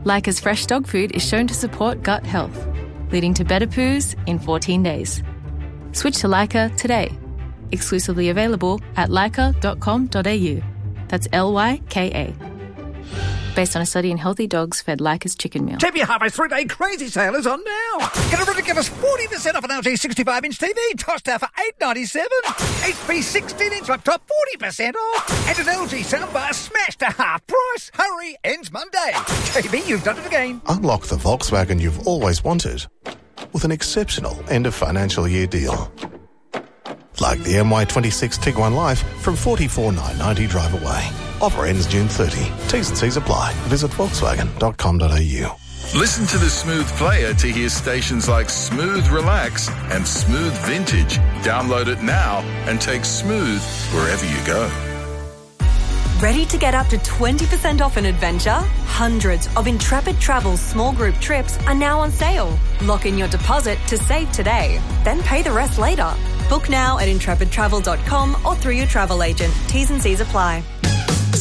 Leica's fresh dog food is shown to support gut health, leading to better poos in 14 days. Switch to Leica today. Exclusively available at leica.com.au. That's Lyka. Based on a study in healthy dogs fed Leica's chicken meal. TV Harvest 3-day crazy sale is on now. Get a ridiculous 40% off an LG 65-inch TV, tossed out for $8.97. HP 16-inch laptop, 40% off. And an LG soundbar smashed to half price. Hurry, ends Monday. TV, you've done it again. Unlock the Volkswagen you've always wanted with an exceptional end-of-financial-year deal. Like the MY26 Tiguan Life from $44,990 drive away. Offer ends June 30. T's and C's apply. Visit Volkswagen.com.au. Listen to the Smooth Player to hear stations like Smooth Relax and Smooth Vintage. Download it now and take Smooth wherever you go. Ready to get up to 20% off an adventure? Hundreds of Intrepid Travel's small group trips are now on sale. Lock in your deposit to save today, then pay the rest later. Book now at intrepidtravel.com or through your travel agent. T's and C's apply.